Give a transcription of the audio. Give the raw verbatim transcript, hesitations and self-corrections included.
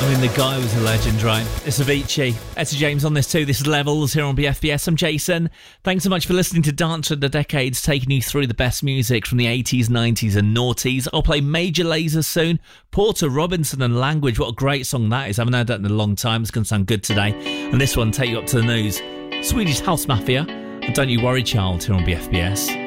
I mean, the guy was a legend, right? It's Avicii. Etta James on this too. This is Levels here on B F B S. I'm Jason. Thanks so much for listening to Dance of the Decades, taking you through the best music from the eighties, nineties and noughties. I'll play Major Lazer soon. Porter Robinson and Language. What a great song that is. I haven't heard that in a long time. It's going to sound good today. And this one, Take You Up to the News. Swedish House Mafia. And Don't You Worry Child here on B F B S.